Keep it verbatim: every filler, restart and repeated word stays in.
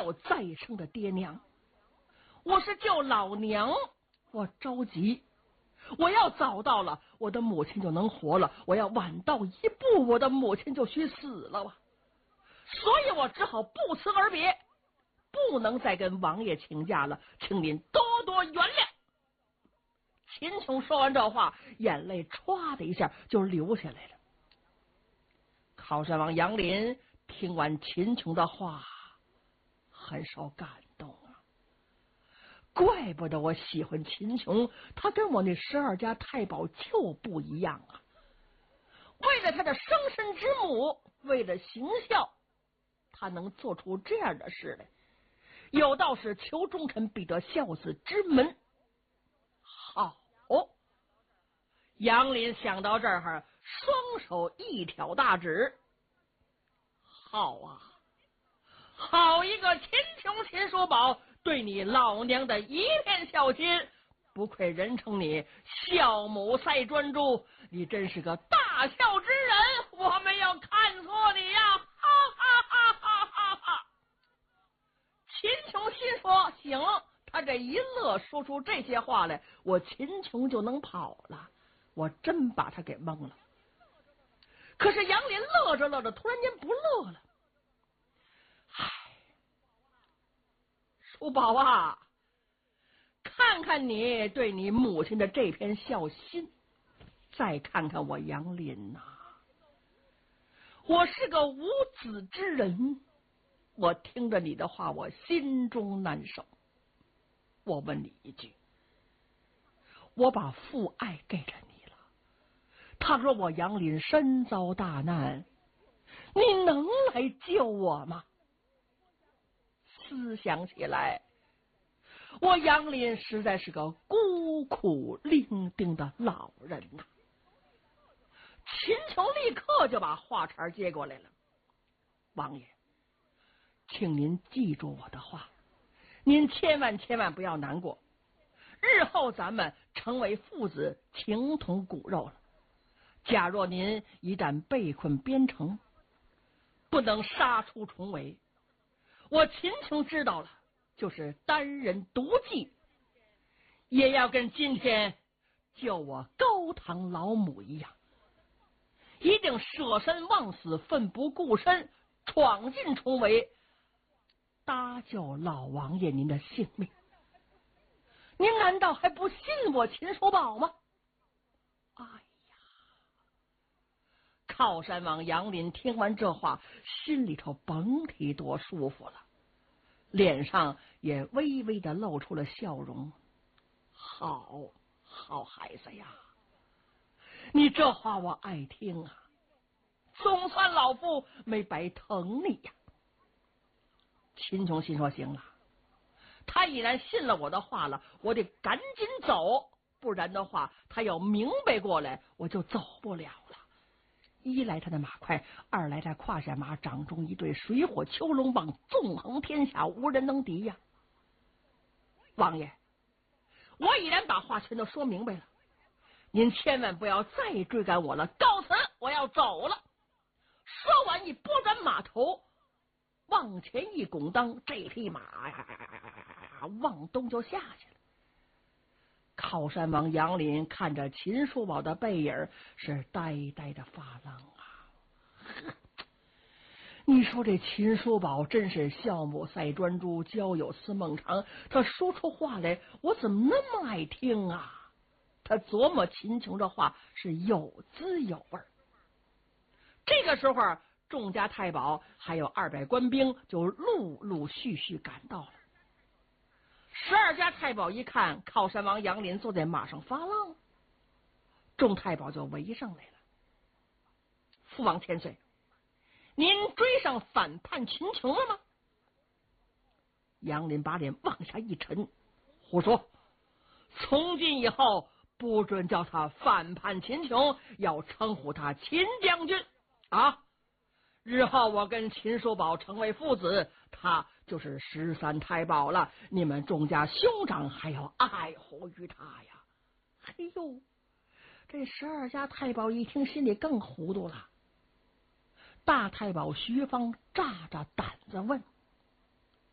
叫再生的爹娘，我是救老娘，我着急，我要早到了，我的母亲就能活了；我要晚到一步，我的母亲就须死了吧。所以我只好不辞而别，不能再跟王爷请假了，请您多多原谅。秦琼说完这话，眼泪唰的一下就流下来了。靠山王杨林听完秦琼的话，很受感动啊。怪不得我喜欢秦琼，他跟我那十二家太保就不一样啊。为了他的生身之母，为了行孝，他能做出这样的事来。有道是求忠臣必得孝子之门。好，杨林想到这儿，双手一挑大指，好啊，好一个秦琼秦叔宝，对你老娘的一片孝心，不愧人称你孝母赛专诸，你真是个大孝之人，我没有看错你呀！哈哈哈哈哈哈！秦琼心说行，他这一乐，说出这些话来，我秦琼就能跑了。我真把他给蒙了。可是杨林乐着乐着，突然间不乐了。唉，叔宝啊，看看你对你母亲的这片孝心，再看看我杨林呐、啊，我是个无子之人，我听着你的话，我心中难受。我问你一句，我把父爱给了你，倘若我杨林身遭大难，你能来救我吗？思想起来，我杨林实在是个孤苦伶仃的老人呐、啊。秦琼立刻就把话茬接过来了。王爷，请您记住我的话，您千万千万不要难过，日后咱们成为父子，情同骨肉了。假若您一旦被困边城，不能杀出重围，我秦琼知道了，就是单人独骑，也要跟今天救我高堂老母一样，一定舍身忘死，奋不顾身，闯进重围，搭救老王爷您的性命。您难道还不信我秦叔宝吗？哎，靠山王杨林听完这话，心里头甭提多舒服了，脸上也微微的露出了笑容。好好孩子呀，你这话我爱听啊，总算老夫没白疼你呀。秦琼心说行了，他已然信了我的话了，我得赶紧走，不然的话他要明白过来，我就走不了了。一来他的马快，二来他胯下马掌中一对水火虬龙棒，纵横天下无人能敌呀。王爷，我已然把话全都说明白了，您千万不要再追赶我了，告辞，我要走了。说完一拨转马头，往前一拱当，这匹马呀往东就下去了。靠山王杨林看着秦叔宝的背影，是呆呆的发愣啊！你说这秦叔宝真是孝母赛专诸，交友似孟尝，他说出话来，我怎么那么爱听啊？他琢磨秦琼这话是有滋有味。这个时候，众家太保还有二百官兵就陆陆续续赶到了。十二家太保一看靠山王杨林坐在马上发愣，众太保就围上来了。父王千岁，您追上反叛秦琼了吗？杨林把脸往下一沉，胡说，从今以后不准叫他反叛秦琼，要称呼他秦将军啊！日后我跟秦叔宝成为父子，他就是十三太保了，你们众家兄长还要爱护于他呀！嘿呦，这十二家太保一听，心里更糊涂了。大太保徐芳炸着胆子问：